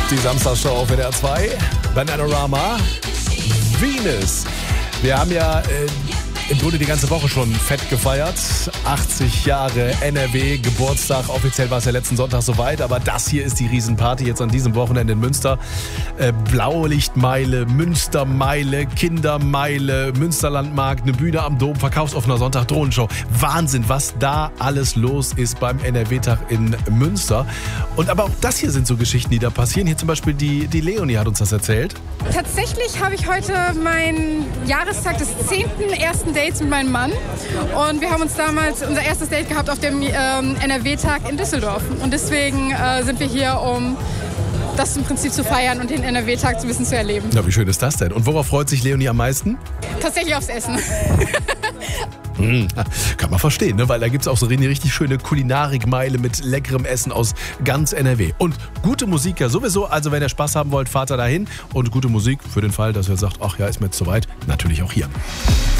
Die Samstagshow auf WDR 2. Bananarama. Venus. Wir haben ja im Grunde die ganze Woche schon fett gefeiert. 80 Jahre NRW, Geburtstag. Offiziell war es ja letzten Sonntag soweit, aber das hier ist die Riesenparty jetzt an diesem Wochenende in Münster. Blaulichtmeile, Münstermeile, Kindermeile, Münsterlandmarkt, eine Bühne am Dom, verkaufsoffener Sonntag, Drohnenshow. Wahnsinn, was da alles los ist beim NRW-Tag in Münster. Und aber auch das hier sind so Geschichten, die da passieren. Hier zum Beispiel die Leonie hat uns das erzählt. Tatsächlich habe ich heute meinen Jahrestag des 10. ersten Dates mit meinem Mann. Und wir haben uns damals unser erstes Date gehabt auf dem NRW-Tag in Düsseldorf. Und deswegen sind wir hier, um das im Prinzip zu feiern und den NRW-Tag so ein bisschen zu erleben. Na, wie schön ist das denn? Und worauf freut sich Leonie am meisten? Tatsächlich aufs Essen. Kann man verstehen, ne? Weil da gibt es auch so eine richtig schöne Kulinarikmeile mit leckerem Essen aus ganz NRW. Und gute Musik ja sowieso, also wenn ihr Spaß haben wollt, fahrt da dahin. Und gute Musik für den Fall, dass ihr sagt, ach ja, ist mir jetzt zu weit, natürlich auch hier.